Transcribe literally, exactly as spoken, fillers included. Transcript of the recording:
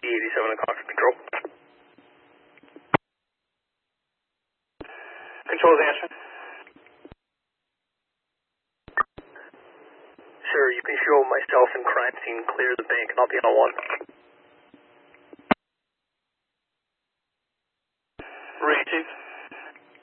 eighty-seven on cockpit control. Control is answering. Sir, you can show myself and crime scene clear the bank and I'll be on one.